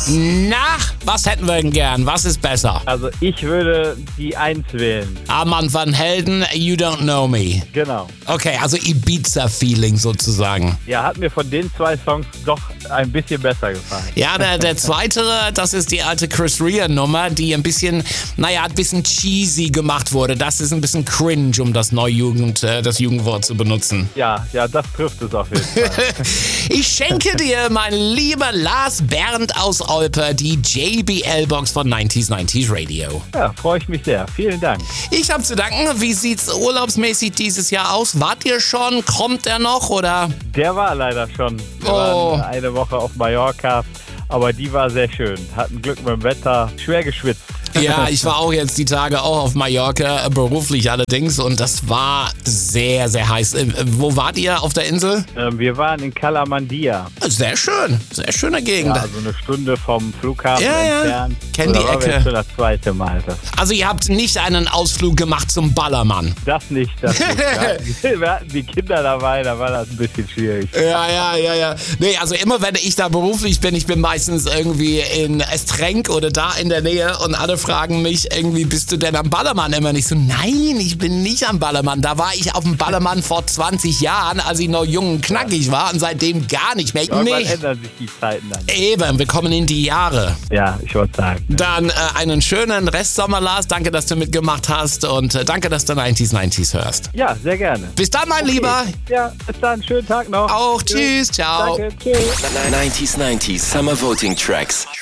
Na, was hätten wir denn gern? Was ist besser? Also ich würde die 1 wählen. Armand van Helden, You Don't Know Me. Genau. Okay, also Ibiza-Feeling sozusagen. Ja, hat mir von den 2 Songs doch ein bisschen besser gefallen. Ja, der zweite, das ist die alte Chris Rea-Nummer, die ein bisschen cheesy gemacht wurde. Das ist ein bisschen cringe, um das das Jugendwort zu benutzen. Ja, das trifft es auf jeden Fall. Ich schenke dir, mein lieber Lars Bernd aus Olpe, die JBL-Box von 90s Radio. Ja, freue ich mich sehr. Vielen Dank. Ich habe zu danken. Wie sieht's urlaubsmäßig dieses Jahr aus? Wart ihr schon? Kommt er noch, oder? Der war leider schon. Wir waren eine Woche auf Mallorca, aber die war sehr schön. Hatten Glück mit dem Wetter, schwer geschwitzt. Ja, ich war auch jetzt die Tage auch auf Mallorca, beruflich allerdings, und das war sehr, sehr heiß. Wo wart ihr auf der Insel? Wir waren in Calamandia. Sehr schön, sehr schöne Gegend. Ja, also eine Stunde vom Flughafen entfernt. Kenn die Ecke. Das war das 2. Mal. Also ihr habt nicht einen Ausflug gemacht zum Ballermann? Das nicht. Wir hatten die Kinder dabei, da war das ein bisschen schwierig. Ja. Nee, also immer wenn ich da beruflich bin, ich bin meistens irgendwie in Estrenk oder da in der Nähe und alle fragen mich irgendwie, bist du denn am Ballermann? Immer nicht so, nein, ich bin nicht am Ballermann. Da war ich auf dem Ballermann vor 20 Jahren, als ich noch jung und knackig war, und seitdem gar nicht mehr. Irgendwann ändern sich die Zeiten dann. Eben, wir kommen in die Jahre. Ja, ich wollte sagen. Dann einen schönen Restsommer, Lars. Danke, dass du mitgemacht hast, und danke, dass du 90s hörst. Ja, sehr gerne. Bis dann, mein Lieber. Ja, bis dann. Schönen Tag noch. Auch. Tschüss. Ciao. Danke. Tschüss. 90s Summer Voting Tracks.